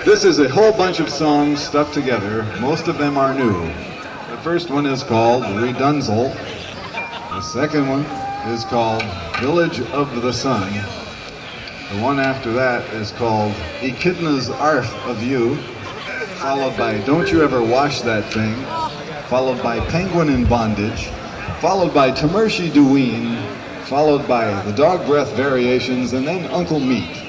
This is a whole bunch of songs stuck together. Most of them are new. The first one is called Redunzel. The second one is called Village of the Sun. The one after that is called Echidna's Arth of You, followed by Don't You Ever Wash That Thing, followed by Penguin in Bondage, followed by Tamershi Deween, followed by the Dog Breath Variations, and then Uncle Meat.